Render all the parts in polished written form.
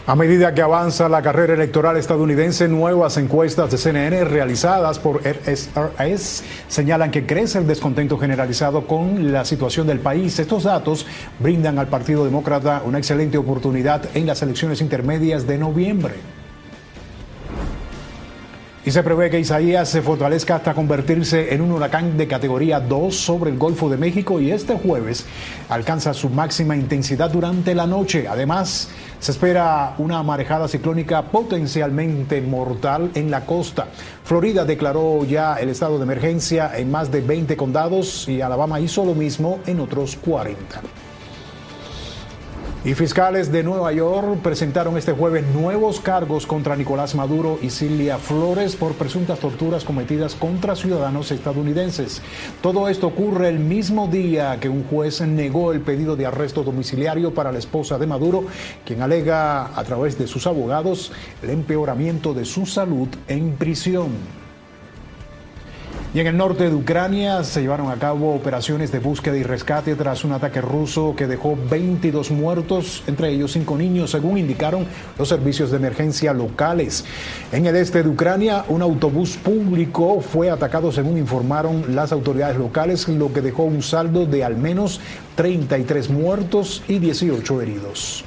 A medida que avanza la carrera electoral estadounidense, nuevas encuestas de CNN realizadas por RSRS señalan que crece el descontento generalizado con la situación del país. Estos datos brindan al Partido Demócrata una excelente oportunidad en las elecciones intermedias de noviembre. Y se prevé que Isaías se fortalezca hasta convertirse en un huracán de categoría 2 sobre el Golfo de México y este jueves alcanza su máxima intensidad durante la noche. Además, se espera una marejada ciclónica potencialmente mortal en la costa. Florida declaró ya el estado de emergencia en más de 20 condados y Alabama hizo lo mismo en otros 40. Y fiscales de Nueva York presentaron este jueves nuevos cargos contra Nicolás Maduro y Cilia Flores por presuntas torturas cometidas contra ciudadanos estadounidenses. Todo esto ocurre el mismo día que un juez negó el pedido de arresto domiciliario para la esposa de Maduro, quien alega a través de sus abogados el empeoramiento de su salud en prisión. Y en el norte de Ucrania se llevaron a cabo operaciones de búsqueda y rescate tras un ataque ruso que dejó 22 muertos, entre ellos 5 niños, según indicaron los servicios de emergencia locales. En el este de Ucrania, un autobús público fue atacado, según informaron las autoridades locales, lo que dejó un saldo de al menos 33 muertos y 18 heridos.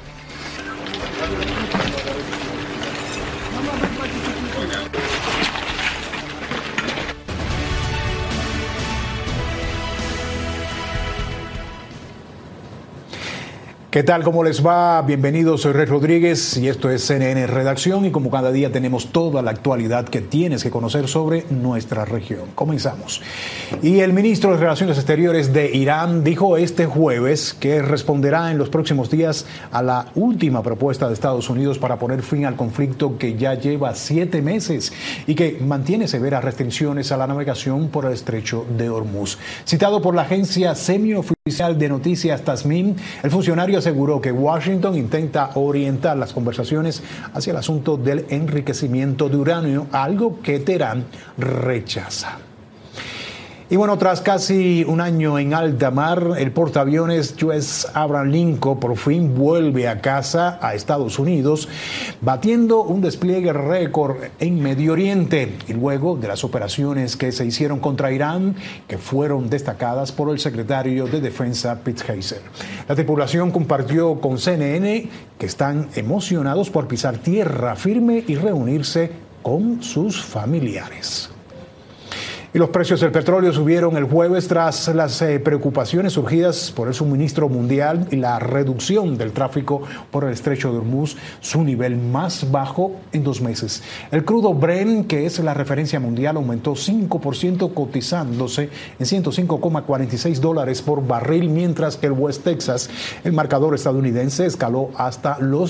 ¿Qué tal? ¿Cómo les va? Bienvenidos, soy Rey Rodríguez y esto es CNN Redacción y como cada día tenemos toda la actualidad que tienes que conocer sobre nuestra región. Comenzamos. Y el ministro de Relaciones Exteriores de Irán dijo este jueves que responderá en los próximos días a la última propuesta de Estados Unidos para poner fin al conflicto que ya lleva 7 meses y que mantiene severas restricciones a la navegación por el estrecho de Hormuz. Citado por la agencia semioficial de noticias Tasnim, el funcionario aseguró que Washington intenta orientar las conversaciones hacia el asunto del enriquecimiento de uranio, algo que Teherán rechaza. Y bueno, tras casi un año en alta mar, el portaaviones US Abraham Lincoln por fin vuelve a casa a Estados Unidos, batiendo un despliegue récord en Medio Oriente y luego de las operaciones que se hicieron contra Irán, que fueron destacadas por el secretario de Defensa Pete Hegseth. La tripulación compartió con CNN que están emocionados por pisar tierra firme y reunirse con sus familiares. Y los precios del petróleo subieron el jueves tras las preocupaciones surgidas por el suministro mundial y la reducción del tráfico por el estrecho de Hormuz, su nivel más bajo en 2 meses. El crudo Brent, que es la referencia mundial, aumentó 5% cotizándose en $105,46 por barril, mientras que el West Texas, el marcador estadounidense, escaló hasta los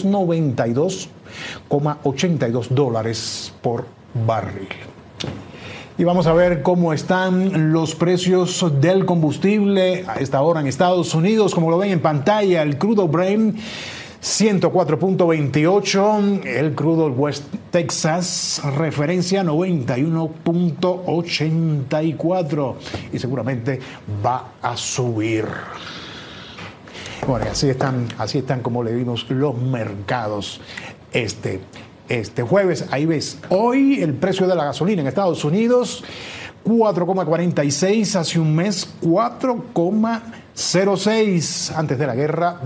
$92,82 por barril. Y vamos a ver cómo están los precios del combustible a esta hora en Estados Unidos. Como lo ven en pantalla, el crudo Brent 104.28, el crudo West Texas referencia 91.84 y seguramente va a subir. Bueno, así están como le dimos los mercados este jueves. Ahí ves, hoy el precio de la gasolina en Estados Unidos 4,46, hace un mes 4,06, antes de la guerra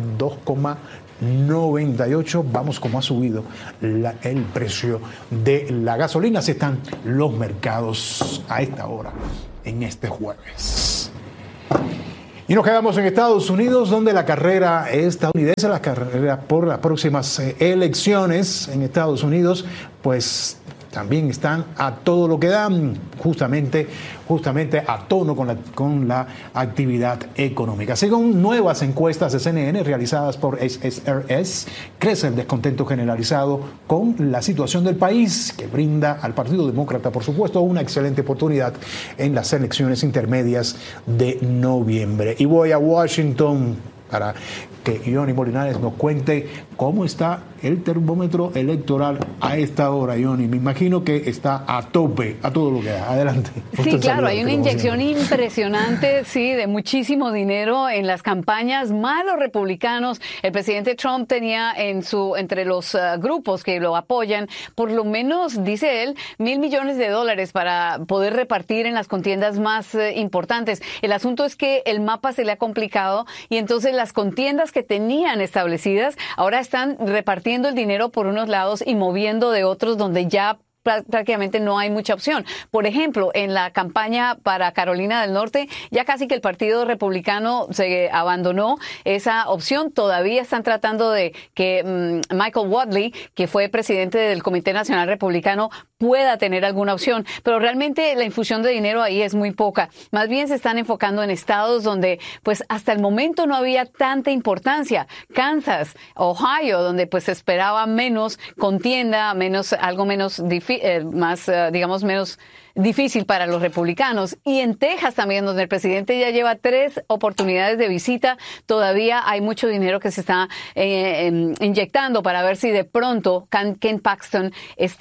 2,98. Vamos como ha subido el precio de la gasolina. Así están los mercados a esta hora en este jueves. Y nos quedamos en Estados Unidos, donde la carrera estadounidense, la carrera por las próximas elecciones en Estados Unidos, pues también están a todo lo que dan, justamente a tono con la actividad económica. Según nuevas encuestas de CNN realizadas por SSRS, crece el descontento generalizado con la situación del país, que brinda al Partido Demócrata, por supuesto, una excelente oportunidad en las elecciones intermedias de noviembre. Y voy a Washington para que Johnny Molinares nos cuente cómo está el termómetro electoral a esta hora, Johnny. Me imagino que está a tope, a todo lo que da. Adelante. Sí, claro, hay una inyección impresionante, sí, de muchísimo dinero en las campañas, más los republicanos. El presidente Trump tenía entre los grupos que lo apoyan, por lo menos, dice él, $1,000 millones para poder repartir en las contiendas más importantes. El asunto es que el mapa se le ha complicado y entonces las contiendas que tenían establecidas ahora están repartiendo el dinero por unos lados y moviendo de otros donde ya prácticamente no hay mucha opción. Por ejemplo, en la campaña para Carolina del Norte, ya casi que el Partido Republicano se abandonó esa opción. Todavía están tratando de que Michael Whatley, que fue presidente del Comité Nacional Republicano, pueda tener alguna opción. Pero realmente la infusión de dinero ahí es muy poca. Más bien se están enfocando en estados donde, pues, hasta el momento no había tanta importancia. Kansas, Ohio, donde pues se esperaba menos contienda, algo menos difícil, digamos, menos difícil para los republicanos. Y en Texas también, donde el presidente ya lleva 3 oportunidades de visita, todavía hay mucho dinero que se está inyectando para ver si de pronto Ken Paxton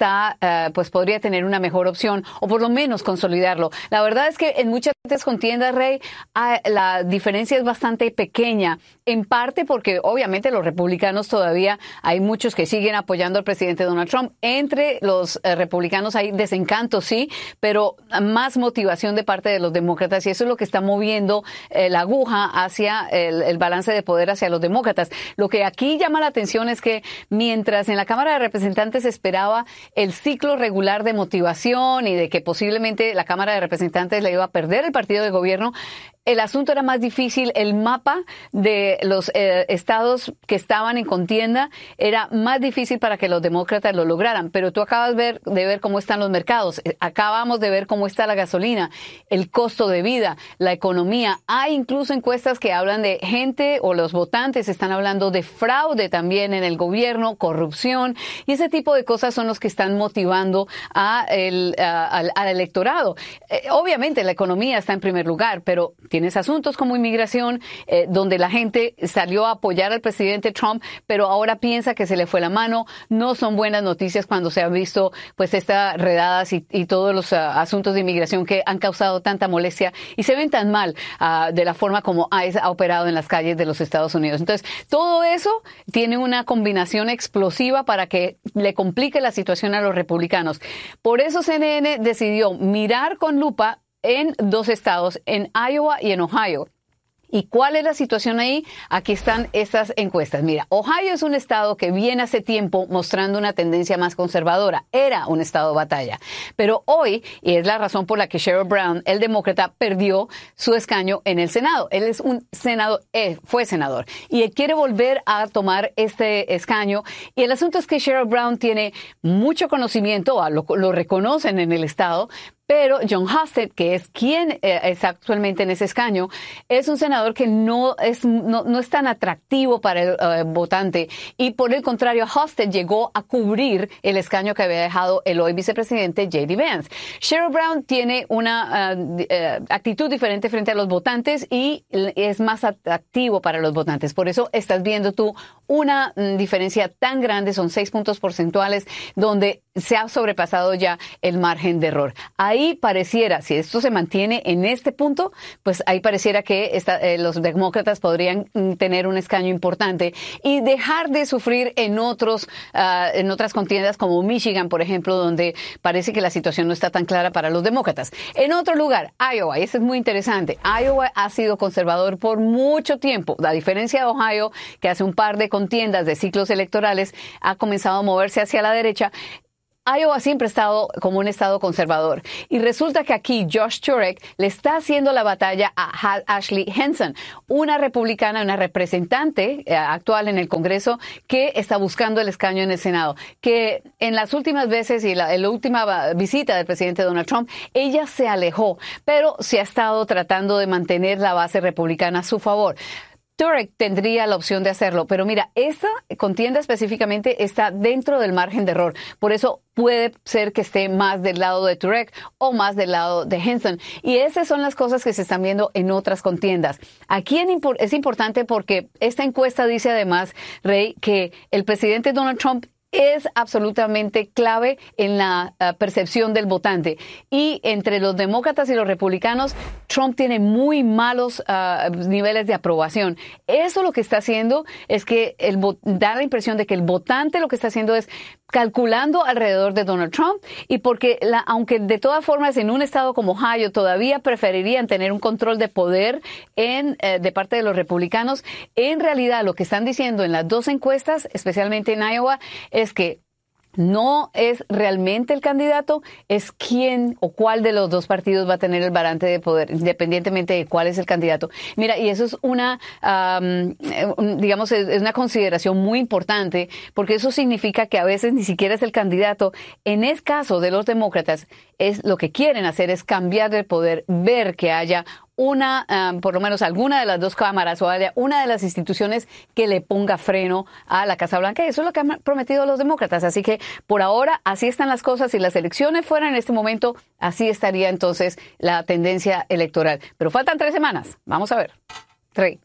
pues podría tener una mejor opción o por lo menos consolidarlo. La verdad es que en muchas contiendas, Rey, la diferencia es bastante pequeña, en parte porque obviamente los republicanos todavía hay muchos que siguen apoyando al presidente Donald Trump. Entre los republicanos hay desencanto, sí, pero más motivación de parte de los demócratas, y eso es lo que está moviendo la aguja hacia el balance de poder hacia los demócratas. Lo que aquí llama la atención es que mientras en la Cámara de Representantes esperaba el ciclo regular de motivación y de que posiblemente la Cámara de Representantes le iba a perder el partido de gobierno, el asunto era más difícil. El mapa de los estados que estaban en contienda era más difícil para que los demócratas lo lograran. Pero tú acabas de ver cómo están los mercados. Acabamos de ver cómo está la gasolina, el costo de vida, la economía. Hay incluso encuestas que hablan de gente, o los votantes están hablando de fraude también en el gobierno, corrupción, y ese tipo de cosas son los que están motivando al electorado. Obviamente la economía está en primer lugar, pero tienes asuntos como inmigración, donde la gente salió a apoyar al presidente Trump, pero ahora piensa que se le fue la mano. No son buenas noticias cuando se han visto pues estas redadas y todos los asuntos de inmigración que han causado tanta molestia y se ven tan mal de la forma como ICE ha operado en las calles de los Estados Unidos. Entonces, todo eso tiene una combinación explosiva para que le complique la situación a los republicanos. Por eso CNN decidió mirar con lupa en 2 estados, en Iowa y en Ohio. ¿Y cuál es la situación ahí? Aquí están estas encuestas. Mira, Ohio es un estado que viene hace tiempo mostrando una tendencia más conservadora. Era un estado batalla. Pero hoy, y es la razón por la que Sherrod Brown, el demócrata, perdió su escaño en el Senado. Él es fue senador. Y él quiere volver a tomar este escaño. Y el asunto es que Sherrod Brown tiene mucho conocimiento, lo reconocen en el estado, pero Jon Husted, que es quien es actualmente en ese escaño, es un senador que no es tan atractivo para el votante. Y por el contrario, Husted llegó a cubrir el escaño que había dejado el hoy vicepresidente J.D. Vance. Sherrod Brown tiene una actitud diferente frente a los votantes y es más atractivo para los votantes. Por eso estás viendo tú una diferencia tan grande, son 6 puntos porcentuales, donde se ha sobrepasado ya el margen de error. Ahí pareciera, si esto se mantiene en este punto, pues ahí pareciera que los demócratas podrían tener un escaño importante y dejar de sufrir en otras contiendas como Michigan, por ejemplo, donde parece que la situación no está tan clara para los demócratas. En otro lugar, Iowa, y este es muy interesante. Iowa ha sido conservador por mucho tiempo, a diferencia de Ohio, que hace un par de contiendas de ciclos electorales ha comenzado a moverse hacia la derecha. Iowa siempre ha estado como un estado conservador. Y resulta que aquí Josh Turek le está haciendo la batalla a Ashley Henson, una republicana, una representante actual en el Congreso que está buscando el escaño en el Senado. Que en las últimas veces y en la última visita del presidente Donald Trump, ella se alejó, pero se ha estado tratando de mantener la base republicana a su favor. Turek tendría la opción de hacerlo, pero mira, esta contienda específicamente está dentro del margen de error. Por eso puede ser que esté más del lado de Turek o más del lado de Hinson. Y esas son las cosas que se están viendo en otras contiendas. Aquí es importante porque esta encuesta dice además, Rey, que el presidente Donald Trump es absolutamente clave en la percepción del votante. Y entre los demócratas y los republicanos, Trump tiene muy malos niveles de aprobación. Eso lo que está haciendo es que da la impresión de que el votante lo que está haciendo es calculando alrededor de Donald Trump, y porque aunque de todas formas en un estado como Ohio todavía preferirían tener un control de poder de parte de los republicanos, en realidad lo que están diciendo en las dos encuestas, especialmente en Iowa, es que no es realmente el candidato, es quién o cuál de los dos partidos va a tener el barante de poder, independientemente de cuál es el candidato. Mira, y eso es digamos, es una consideración muy importante, porque eso significa que a veces ni siquiera es el candidato. En el caso de los demócratas, lo que quieren hacer es cambiar el poder, ver que haya por lo menos alguna de las dos cámaras o haya una de las instituciones que le ponga freno a la Casa Blanca. Y eso es lo que han prometido los demócratas. Así que por ahora así están las cosas. Si las elecciones fueran en este momento, así estaría entonces la tendencia electoral. Pero faltan 3 semanas. Vamos a ver. Rey.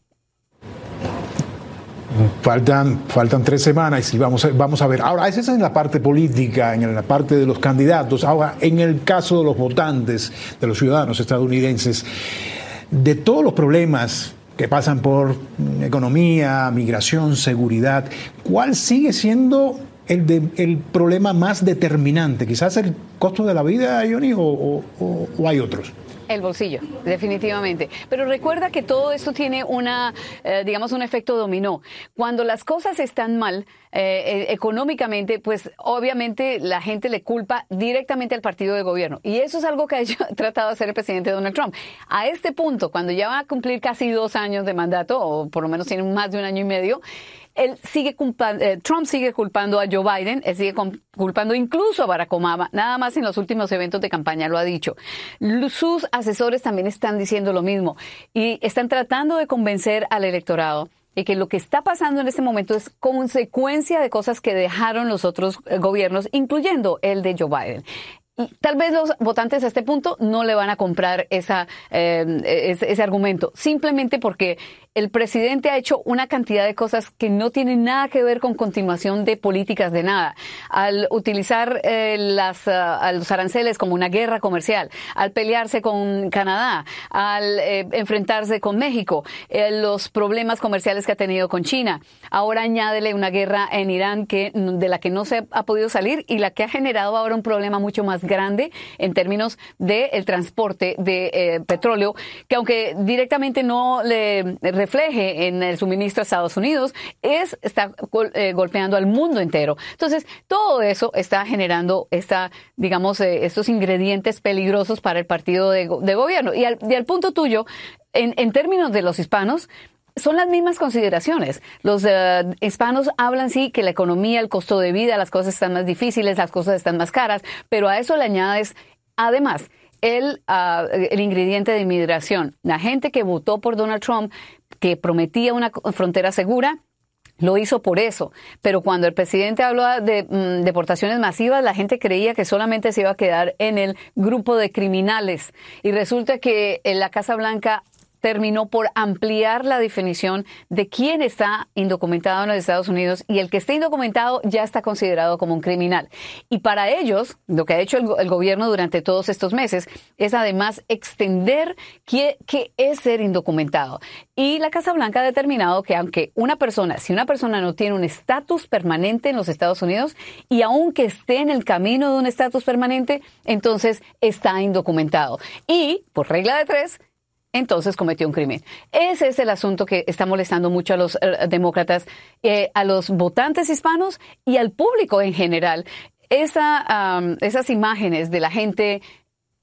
Faltan 3 semanas y vamos a ver. Ahora, esa es en la parte política, en la parte de los candidatos. Ahora, en el caso de los votantes, de los ciudadanos estadounidenses, de todos los problemas que pasan por economía, migración, seguridad, ¿cuál sigue siendo el problema más determinante? ¿Quizás el costo de la vida, Johnny, o hay otros? El bolsillo, definitivamente. Pero recuerda que todo esto tiene un efecto dominó. Cuando las cosas están mal económicamente, pues obviamente la gente le culpa directamente al partido de gobierno. Y eso es algo que ha tratado de hacer el presidente Donald Trump. A este punto, cuando ya va a cumplir casi 2 años de mandato, o por lo menos tiene más de 1 año y medio, Trump sigue culpando a Joe Biden, él sigue culpando incluso a Barack Obama, nada más en los últimos eventos de campaña lo ha dicho. Sus asesores también están diciendo lo mismo y están tratando de convencer al electorado y que lo que está pasando en este momento es consecuencia de cosas que dejaron los otros gobiernos, incluyendo el de Joe Biden. Y tal vez los votantes a este punto no le van a comprar ese argumento, simplemente porque el presidente ha hecho una cantidad de cosas que no tienen nada que ver con continuación de políticas de nada. Al utilizar a los aranceles como una guerra comercial, al pelearse con Canadá, al enfrentarse con México, los problemas comerciales que ha tenido con China. Ahora añádele una guerra en Irán de la que no se ha podido salir y la que ha generado ahora un problema mucho más grande en términos del transporte de petróleo, que aunque directamente no le refleje en el suministro a Estados Unidos, está golpeando al mundo entero. Entonces, todo eso está generando estos ingredientes peligrosos para el partido de gobierno. Y al punto tuyo, en términos de los hispanos, son las mismas consideraciones. Los hispanos hablan, sí, que la economía, el costo de vida, las cosas están más difíciles, las cosas están más caras, pero a eso le añades, además, el ingrediente de inmigración. La gente que votó por Donald Trump, que prometía una frontera segura, lo hizo por eso. Pero cuando el presidente habló de deportaciones masivas, la gente creía que solamente se iba a quedar en el grupo de criminales. Y resulta que en la Casa Blanca terminó por ampliar la definición de quién está indocumentado en los Estados Unidos, y el que esté indocumentado ya está considerado como un criminal. Y para ellos, lo que ha hecho el gobierno durante todos estos meses es además extender qué es ser indocumentado. Y la Casa Blanca ha determinado que si una persona no tiene un estatus permanente en los Estados Unidos, y aunque esté en el camino de un estatus permanente, entonces está indocumentado. Y, por regla de 3, entonces cometió un crimen. Ese es el asunto que está molestando mucho a los demócratas, a los votantes hispanos y al público en general. Esas imágenes de la gente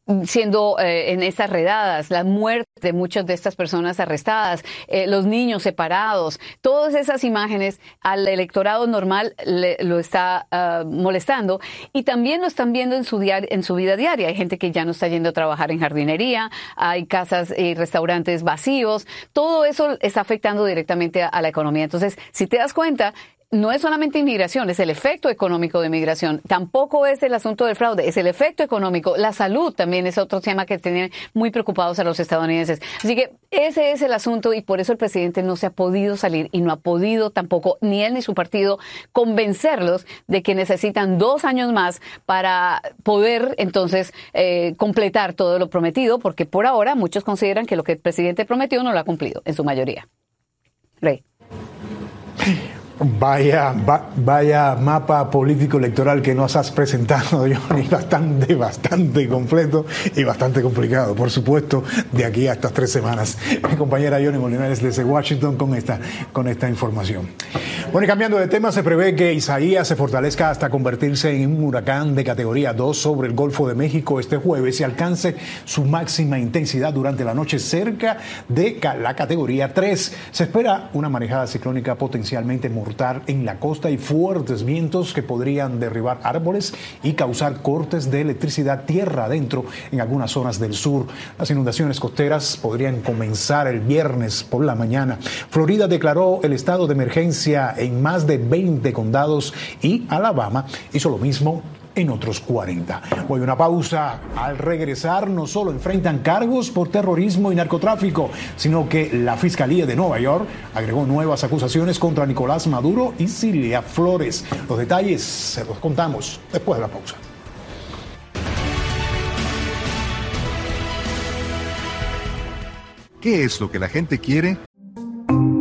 siendo en estas redadas, la muerte de muchas de estas personas arrestadas, los niños separados, todas esas imágenes al electorado normal lo está molestando, y también lo están viendo en su vida diaria. Hay gente que ya no está yendo a trabajar en jardinería, hay casas y restaurantes vacíos, todo eso está afectando directamente a la economía. Entonces, si te das cuenta, no es solamente inmigración, es el efecto económico de migración. Tampoco es el asunto del fraude, es el efecto económico. La salud también es otro tema que tiene muy preocupados a los estadounidenses. Así que ese es el asunto, y por eso el presidente no se ha podido salir y no ha podido tampoco, ni él ni su partido, convencerlos de que necesitan 2 años más para poder entonces completar todo lo prometido, porque por ahora muchos consideran que lo que el presidente prometió no lo ha cumplido, en su mayoría. Rey. Vaya mapa político electoral que nos has presentado, Johnny, bastante completo y bastante complicado, por supuesto, de aquí a estas 3 semanas. Mi compañera Johnny Molinares desde Washington con esta información. Bueno, y cambiando de tema, se prevé que Isaías se fortalezca hasta convertirse en un huracán de categoría 2 sobre el Golfo de México este jueves y alcance su máxima intensidad durante la noche cerca de la categoría 3. Se espera una marejada ciclónica potencialmente mortal en la costa y fuertes vientos que podrían derribar árboles y causar cortes de electricidad tierra adentro en algunas zonas del sur. Las inundaciones costeras podrían comenzar el viernes por la mañana. Florida declaró el estado de emergencia en más de 20 condados y Alabama hizo lo mismo en otros 40. Voy a una pausa. Al regresar, no solo enfrentan cargos por terrorismo y narcotráfico, sino que la Fiscalía de Nueva York agregó nuevas acusaciones contra Nicolás Maduro y Cilia Flores. Los detalles se los contamos después de la pausa. ¿Qué es lo que la gente quiere?